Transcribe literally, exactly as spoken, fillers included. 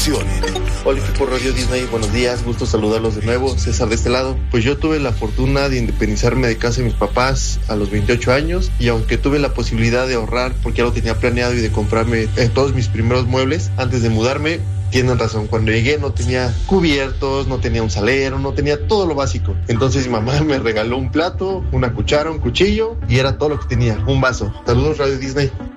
información. Hola equipo Radio Disney, buenos días, gusto saludarlos de nuevo, César de este lado. Pues yo tuve la fortuna de independizarme de casa de mis papás a los veintiocho años, y aunque tuve la posibilidad de ahorrar porque ya lo tenía planeado y de comprarme eh, todos mis primeros muebles antes de mudarme, tienen razón, cuando llegué no tenía cubiertos, no tenía un salero, no tenía todo lo básico. Entonces mi mamá me regaló un plato, una cuchara, un cuchillo y era todo lo que tenía, un vaso. Saludos Radio Disney.